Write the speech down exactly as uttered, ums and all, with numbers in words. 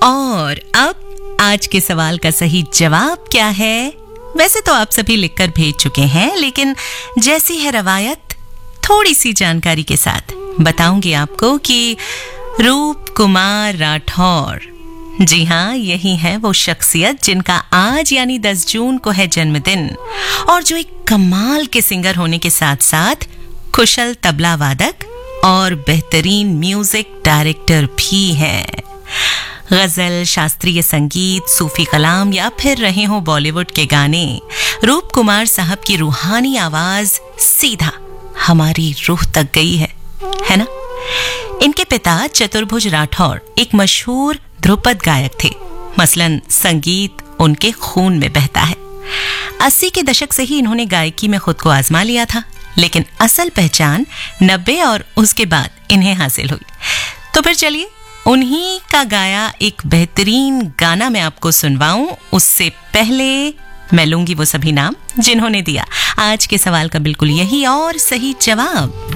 और अब आज के सवाल का सही जवाब क्या है? वैसे तो आप सभी लिखकर भेज चुके हैं, लेकिन जैसी है रवायत, थोड़ी सी जानकारी के साथ बताऊंगी आपको कि रूप कुमार राठौर, जी हाँ, यही है वो शख्सियत जिनका आज यानी दस जून को है जन्मदिन और जो एक कमाल के सिंगर होने के साथ साथ कुशल तबला वादक और बेहतरीन म्यूजिक डायरेक्टर भी हैं। गजल, शास्त्रीय संगीत, सूफी कलाम या फिर रहे हो बॉलीवुड के गाने, रूप कुमार साहब की रूहानी आवाज सीधा हमारी रूह तक गई है, है ना? इनके पिता चतुर्भुज राठौर एक मशहूर ध्रुपद गायक थे। मसलन संगीत उनके खून में बहता है। अस्सी के दशक से ही इन्होंने गायकी में खुद को आजमा लिया था, लेकिन असल पहचान नब्बे और उसके बाद इन्हें हासिल हुई। तो फिर चलिए उन्हीं का गाया एक बेहतरीन गाना मैं आपको सुनवाऊं। उससे पहले मैं लूंगी वो सभी नाम जिन्होंने दिया आज के सवाल का बिल्कुल यही और सही जवाब।